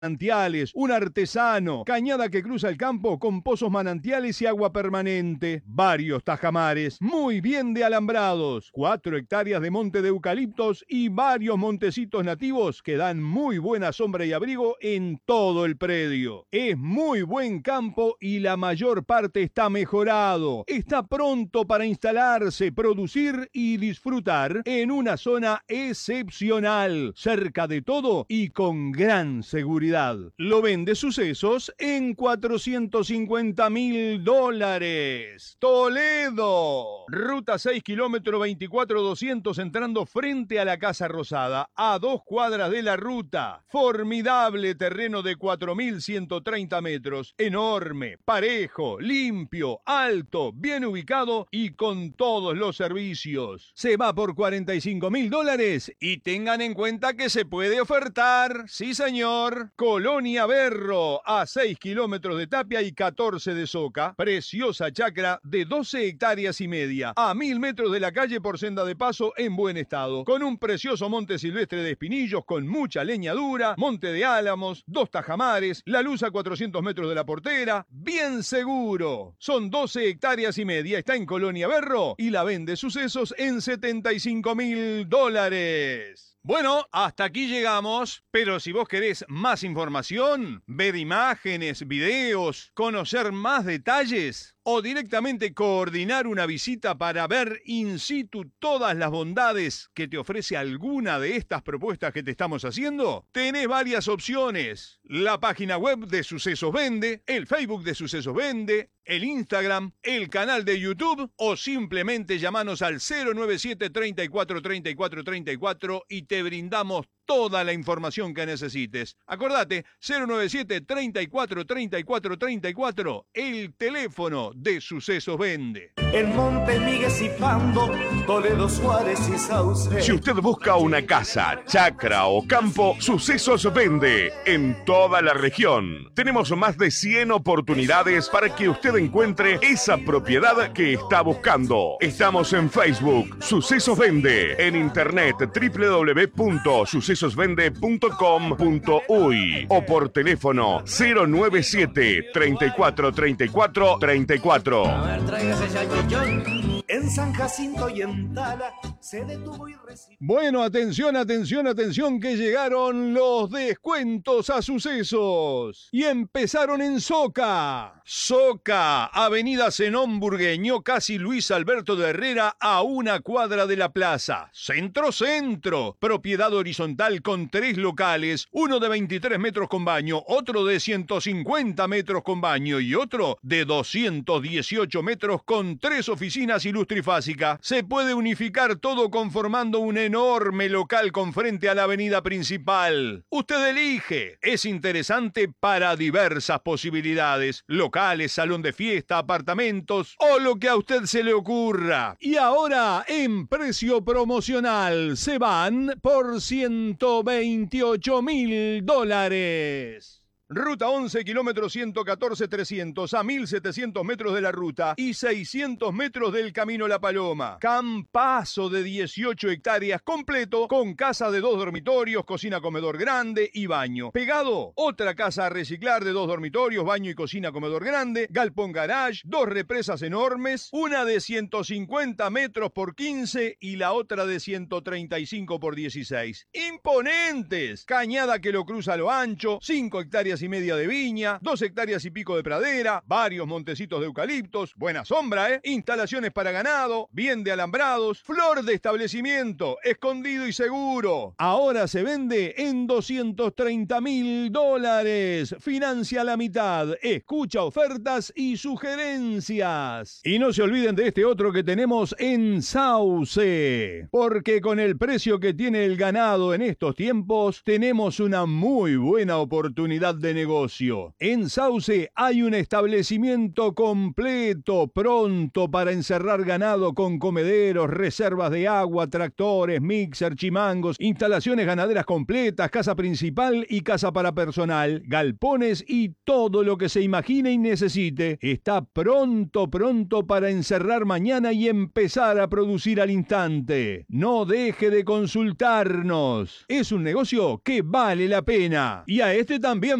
manantiales, un artesano, cañada que cruza el campo con pozos manantiales y agua permanente, varios tajamares, muy bien de alambrados, 4 hectáreas de monte de eucaliptos y varios montecitos nativos que dan muy buena sombra y abrigo en todo el predio. Es muy buen campo y la mayor parte está mejorado. Está pronto para instalarse, producir y disfrutar en una zona excepcional, cerca de todo y con gran seguridad. Lo vende Sucesos en $450.000. Toledo. Ruta 6, kilómetro 24,200 entrando frente a la Casa Rosada, a 2 cuadras de la ruta. Formidable terreno de 4.130 metros. Enorme, parejo, limpio, alto, bien ubicado y con todos los servicios. Se va por $45.000 y tengan en cuenta que se puede ofertar. Sí, señor. Colonia Berro, a 6 kilómetros de Tapia y 14 de Soca. Preciosa chacra de 12 hectáreas y media, a 1.000 metros de la calle por senda de paso en buen estado. Con un precioso monte silvestre de espinillos con mucha leñadura, monte de álamos, 2 tajamares, la luz a 400 metros de la portera. Bien seguro. Son 12 hectáreas y media, está en Colonia Berro y la vende Sucesos en $75.000. Bueno, hasta aquí llegamos, pero si vos querés más información, ver imágenes, videos, conocer más detalles o directamente coordinar una visita para ver in situ todas las bondades que te ofrece alguna de estas propuestas que te estamos haciendo, tenés varias opciones. La página web de Sucesos Vende, el Facebook de Sucesos Vende, el Instagram, el canal de YouTube o simplemente llamanos al 097 34 34 34 y te brindamos toda la información que necesites. Acordate, 097 34 34 34, el teléfono de Sucesos Vende. En Monte Miguel y Pando, Toledo, Suárez y Sauce. Si usted busca una casa, chacra o campo, Sucesos Vende en toda la región. Tenemos más de 100 oportunidades para que usted encuentre esa propiedad que está buscando. Estamos en Facebook, Sucesos Vende, en internet www.sucesosvende.com.uy o por teléfono 097 34 34 34. A ver, tráigase ya el chichón. En San Jacinto y en Tala se detuvo y recibió. Bueno, atención, atención, atención, que llegaron los descuentos a Sucesos. Y empezaron en Soca. Soca, Avenida Zenón Burgueño, casi Luis Alberto de Herrera, a 1 cuadra de la plaza. Centro, centro. Propiedad horizontal con 3 locales, uno de 23 metros con baño, otro de 150 metros con baño y otro de 218 metros con 3 oficinas y luz trifásica. Se puede unificar todo conformando un enorme local con frente a la avenida principal. Usted elige. Es interesante para diversas posibilidades. Locales, salón de fiesta, apartamentos o lo que a usted se le ocurra. Y ahora, en precio promocional, se van por $128.000. Ruta 11, kilómetro 114,300, a 1.700 metros de la ruta y 600 metros del Camino La Paloma. Campazo de 18 hectáreas completo, con casa de 2 dormitorios, cocina, comedor grande y baño. Pegado, otra casa a reciclar de 2 dormitorios, baño y cocina, comedor grande, galpón garage, 2 represas enormes, una de 150 metros por 15 y la otra de 135 por 16. ¡Imponentes! Cañada que lo cruza a lo ancho, 5 hectáreas y media de viña, 2 hectáreas y pico de pradera, varios montecitos de eucaliptos, buena sombra, instalaciones para ganado, bien de alambrados, flor de establecimiento, escondido y seguro. Ahora se vende en $230.000. Financia la mitad, escucha ofertas y sugerencias. Y no se olviden de este otro que tenemos en Sauce, porque con el precio que tiene el ganado en estos tiempos, tenemos una muy buena oportunidad de de negocio. En Sauce hay un establecimiento completo, pronto para encerrar ganado con comederos, reservas de agua, tractores, mixer, chimangos, instalaciones ganaderas completas, casa principal y casa para personal, galpones y todo lo que se imagine y necesite. Está pronto para encerrar mañana y empezar a producir al instante. No deje de consultarnos. Es un negocio que vale la pena. Y a este también